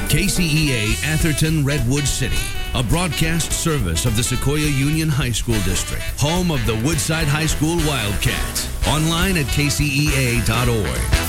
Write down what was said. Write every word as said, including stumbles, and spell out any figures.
K C E A Atherton Redwood City, a broadcast service of the Sequoia Union High School District, home of the Woodside High School Wildcats. Online at k c e a dot org.